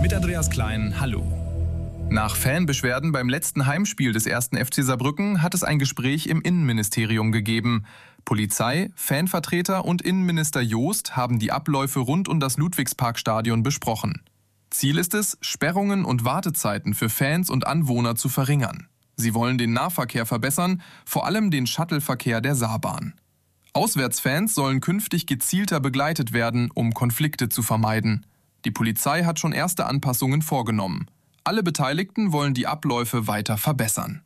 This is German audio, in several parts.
Mit Andreas Klein, hallo. Nach Fanbeschwerden beim letzten Heimspiel des 1. FC Saarbrücken hat es ein Gespräch im Innenministerium gegeben. Polizei, Fanvertreter und Innenminister Joost haben die Abläufe rund um das Ludwigsparkstadion besprochen. Ziel ist es, Sperrungen und Wartezeiten für Fans und Anwohner zu verringern. Sie wollen den Nahverkehr verbessern, vor allem den Shuttleverkehr der Saarbahn. Auswärtsfans sollen künftig gezielter begleitet werden, um Konflikte zu vermeiden. Die Polizei hat schon erste Anpassungen vorgenommen. Alle Beteiligten wollen die Abläufe weiter verbessern.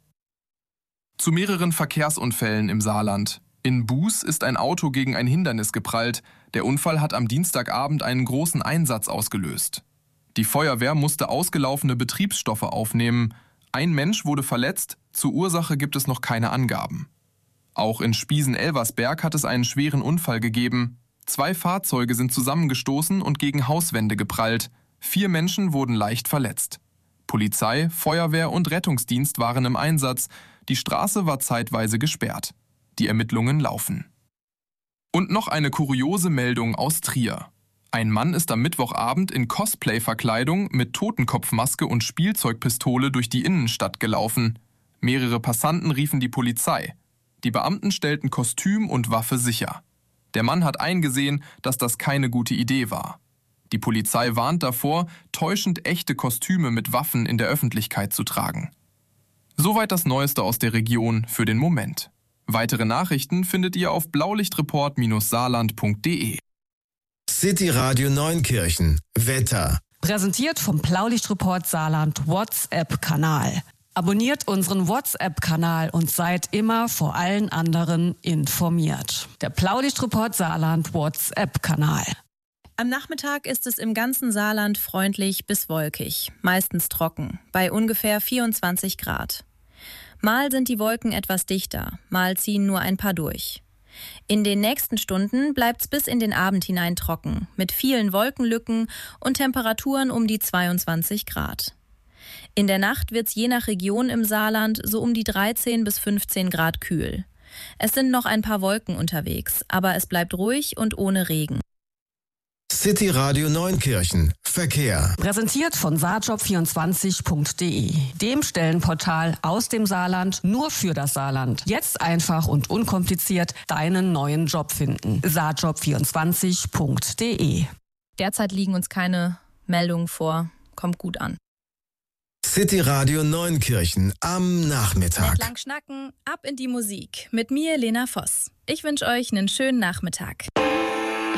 Zu mehreren Verkehrsunfällen im Saarland. In Buß ist ein Auto gegen ein Hindernis geprallt. Der Unfall hat am Dienstagabend einen großen Einsatz ausgelöst. Die Feuerwehr musste ausgelaufene Betriebsstoffe aufnehmen. Ein Mensch wurde verletzt, zur Ursache gibt es noch keine Angaben. Auch in Spiesen-Elversberg hat es einen schweren Unfall gegeben. 2 Fahrzeuge sind zusammengestoßen und gegen Hauswände geprallt. 4 Menschen wurden leicht verletzt. Polizei, Feuerwehr und Rettungsdienst waren im Einsatz. Die Straße war zeitweise gesperrt. Die Ermittlungen laufen. Und noch eine kuriose Meldung aus Trier. Ein Mann ist am Mittwochabend in Cosplay-Verkleidung mit Totenkopfmaske und Spielzeugpistole durch die Innenstadt gelaufen. Mehrere Passanten riefen die Polizei. Die Beamten stellten Kostüm und Waffe sicher. Der Mann hat eingesehen, dass das keine gute Idee war. Die Polizei warnt davor, täuschend echte Kostüme mit Waffen in der Öffentlichkeit zu tragen. Soweit das Neueste aus der Region für den Moment. Weitere Nachrichten findet ihr auf blaulichtreport-saarland.de. City Radio Neunkirchen. Wetter. Präsentiert vom Blaulichtreport Saarland WhatsApp-Kanal. Abonniert unseren WhatsApp-Kanal und seid immer vor allen anderen informiert. Der Blaulichtreport Saarland WhatsApp-Kanal. Am Nachmittag ist es im ganzen Saarland freundlich bis wolkig, meistens trocken, bei ungefähr 24 Grad. Mal sind die Wolken etwas dichter, mal ziehen nur ein paar durch. In den nächsten Stunden bleibt's bis in den Abend hinein trocken, mit vielen Wolkenlücken und Temperaturen um die 22 Grad. In der Nacht wird's je nach Region im Saarland so um die 13 bis 15 Grad kühl. Es sind noch ein paar Wolken unterwegs, aber es bleibt ruhig und ohne Regen. City Radio Neunkirchen. Verkehr. Präsentiert von saarjob24.de, dem Stellenportal aus dem Saarland nur für das Saarland. Jetzt einfach und unkompliziert deinen neuen Job finden. saarjob24.de. Derzeit liegen uns keine Meldungen vor. Kommt gut an. City Radio Neunkirchen am Nachmittag. Nicht lang schnacken, ab in die Musik. Mit mir, Lena Voss. Ich wünsche euch einen schönen Nachmittag.